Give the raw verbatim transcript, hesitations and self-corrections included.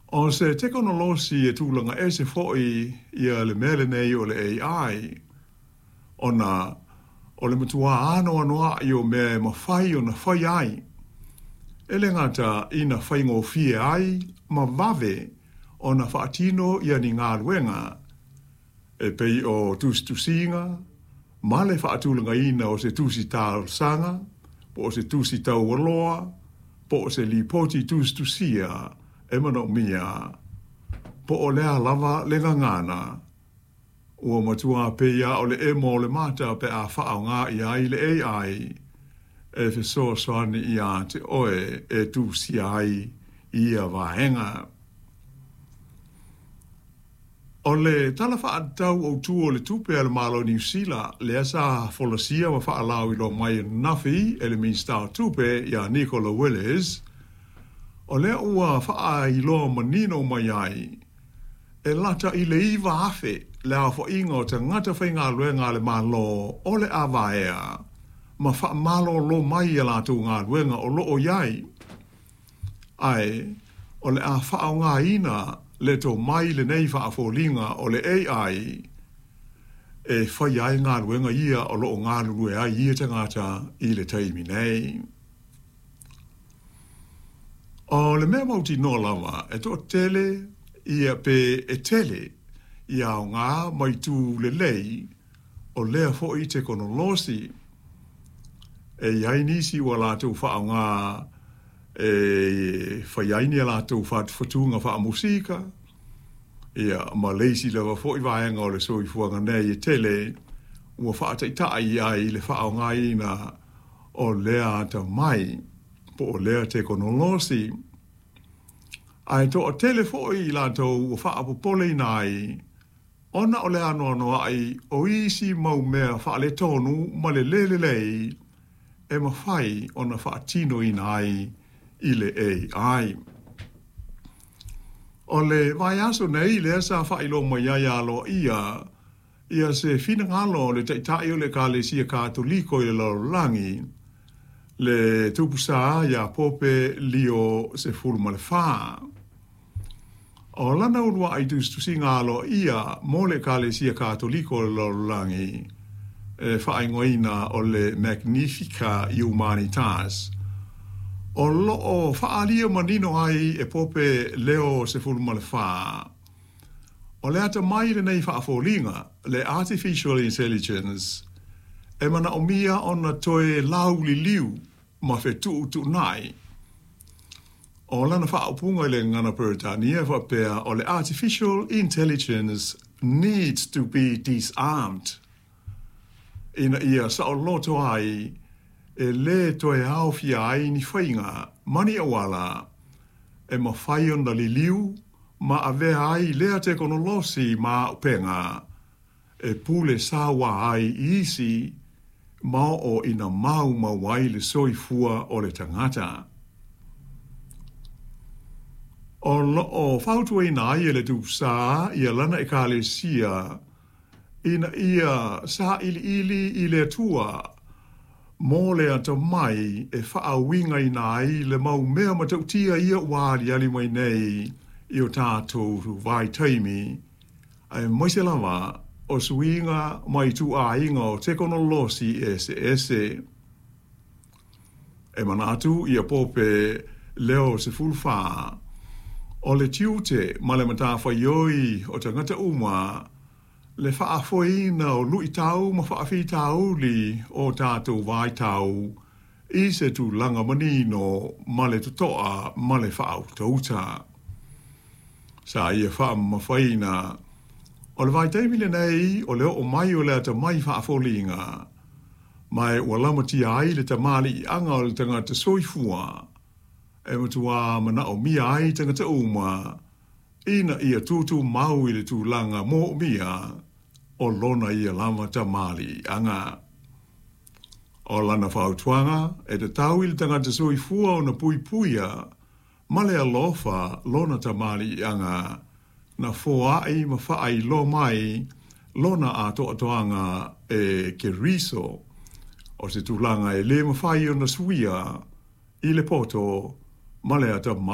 O se teknolosi e tūlanga e se foi ia le mele nei o le A I, ona o le matua ano anoa i o me mawhai o na whai ai. E le ngata i na whai ngō fie ai, ma vave o na whaatino ia ni ngā ruenga, e pei o tusi tusinga, ma le whaatulanga ina o se tusi tāo sanga, po o se tusi tau waloa, po o se lipoti tusi tusia, e mana o mia, po o lea lava le ngangana, ua matua peia o le e mo le mata pe a whaao ngā i ai le A I, e fe so soani i a te oe e tu si ai i a vahenga. O le tala whaatau o tu o le tupe al malo New Zealand, le asa folasia wa whaalau i lo mai nafi, e le minstau tupe i a Nicola Willis, o le ua wha i loa manino mai ai, e lata i le iwa afe, le a fo ingo te ngata whai ngā luenga le malo o le awaea, ma wha malo lo mai e latu ngā luenga o lo o iai. Ai, o le a wha ngā ina le to mai le nei wha fo linga o le A I, e whai ai ngā luenga ia o lo o ngā luenga ia te ngata i le taimi nei. O le mea mauti no lava, e to tele, ia pe e tele, ia o ngā mai tū le lei, o lea fo i te kono losi. E iai nisi wa lātou wha ngā, e whai aini a lātou wha whatunga wha musika, ia ma leisi lewa fo i vaenga o le soi fuanga nei e tele, ua wha taitai ai le wha ngā ina o lea ta mai, po o lea te kono losi. Ai to o telefo i lātou o wha apu pole nai, ona o le anoa noa ai o isi mau mea wha le tonu ma le lele lei, e ma whai ona wha tino i nai i le A I. O le vai aso nei le asa wha ilo ma iaia alo ia, ia se fina ngalo le taitai o le ka le sia kātoliko i le laulangi, le tupusa ia pope lio se furma le wha. O lana unua ai tu stu singa alo ia mo le kale sia katoliko le laulangi, e whaingoina o le Magnifica Humanitas. O lo o whaalia manino ai e pope leo se furma le wha. O le ata mai le nei whaafolinga, le Artificial Intelligence, e mana o mia ona toe lauli liu, ma fe tu tu nai. O lana whaapunga i le ngana Peritania whapea o le Artificial Intelligence needs to be disarmed. Ina ia sa o loto ai, e le toe au fia ai ni whainga, mani awala, e ma whaion na li liu, ma ave ai lea te kono losi ma upenga, e pule sawa ai isi, ma o ina mau ma wai le soifua o le tangata. O lo o whautua ina ia le tu sa, ia lana e ka le sia, ina ia sa ili ili i le tua, mo le ata mai e whaawinga ina ai le mau mea matautia ia wāri ali mai nei i o tātou vai taimi, ai moise lava, o suinga mai tu a inga o te kono losi ese ese. E manatu ia pope leo se fulfa, o le tiute ma le mata whaioi o te ngata uma, le whaafoina o lui tau ma whaafi tau li o tātou vai tau, i se tu langa manino ma le tutoa ma le whaau tauta. Sa ia wha ma whaina, o le vai teimile nei, o leo o mai o lea ta mai whaafolinga, mai ua lamati ai le tamali i anga o le tangata soifua, e matua mana o mia ai tangata uma, ina ia tutu mau i le tūlanga mo mia, o lona ia lama tamali anga. O lana whautuanga, e te tau i le tangata soifua o na pui puia, male alofa lona tamali anga, na foai ma whaai lo mai, lona a toa toanga e ke riso, o se tūlanga e le ma whai o na suia, i le poto, male ata